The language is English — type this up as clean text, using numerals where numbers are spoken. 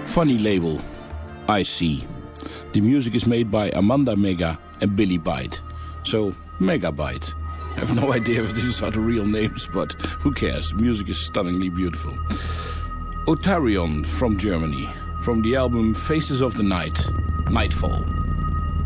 Funny label, I See. The music is made by Amanda Mega and Billy Byte. So, Megabyte. I have no idea if these are the real names, but who cares? Music is stunningly beautiful. Otarion from Germany, from the album Faces of the Night, Nightfall.